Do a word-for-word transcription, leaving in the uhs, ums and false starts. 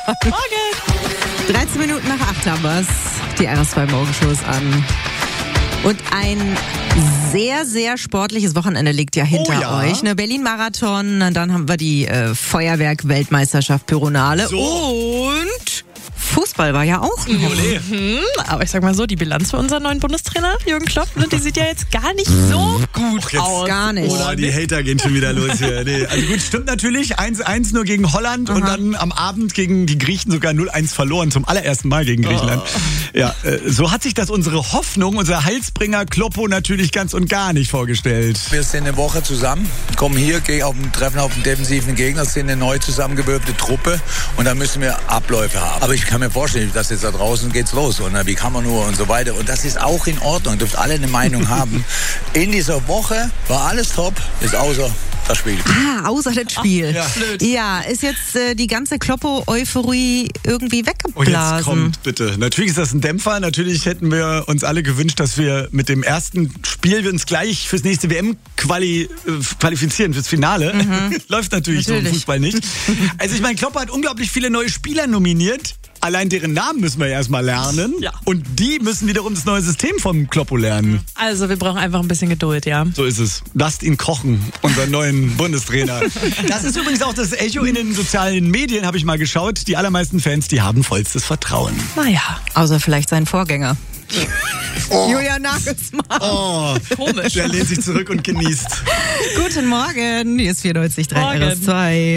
Morgen. dreizehn Minuten nach acht haben wir's. Die R S zwei Morgenshows an. Und ein sehr, sehr sportliches Wochenende liegt ja hinter oh ja. euch. Ne, Berlin-Marathon, dann haben wir die äh, Feuerwerk-Weltmeisterschaft Pyronale. So. Und Fußball war ja auch noch. Mhm, aber ich sag mal so, die Bilanz für unseren neuen Bundestrainer, Jürgen Klopp, ne, die sieht ja jetzt gar nicht so gut jetzt aus. Gar nicht. Oh, die Hater gehen schon wieder los hier. Nee. Also gut, stimmt natürlich. eins eins nur gegen Holland Aha. und dann am Abend gegen die Griechen sogar null eins verloren. Zum allerersten Mal gegen Griechenland. Oh. Ja, äh, so hat sich das unsere Hoffnung, unser Heilsbringer Kloppo natürlich ganz und gar nicht vorgestellt. Wir sind eine Woche zusammen, kommen hier, gehen auf ein Treffen auf den defensiven Gegner, sind eine neu zusammengewürfte Truppe und da müssen wir Abläufe haben. Aber ich kann mir vorstellen, dass jetzt da draußen geht's los und wie kann man nur und so weiter. Und das ist auch in Ordnung, dürft alle eine Meinung haben. In dieser Woche war alles top, ist außer das Spiel. Ah, außer das Spiel. Ja. Ja, ist jetzt äh, die ganze Kloppo-Euphorie irgendwie Und jetzt weggeblasen. kommt, bitte. Natürlich ist das ein Dämpfer. Natürlich hätten wir uns alle gewünscht, dass wir mit dem ersten Spiel wir uns gleich fürs nächste W M quali- äh, qualifizieren, fürs Finale. Mhm. Läuft natürlich, natürlich so im Fußball nicht. Also ich meine, Kloppo hat unglaublich viele neue Spieler nominiert. Allein deren Namen müssen wir erstmal lernen. Ja. Und die müssen wiederum das neue System vom Kloppo lernen. Also wir brauchen einfach ein bisschen Geduld, ja. So ist es. Lasst ihn kochen, unseren neuen Bundestrainer. Das ist übrigens auch das Echo in den sozialen Medien, habe ich mal geschaut. Die allermeisten Fans, die haben vollstes Vertrauen. Naja. Außer vielleicht sein Vorgänger. Oh. Julian Nagelsmann. Oh, Komisch. der lehnt sich zurück und genießt. Guten Morgen. Hier ist vierundneunzig Komma drei Morgen. R S zwei.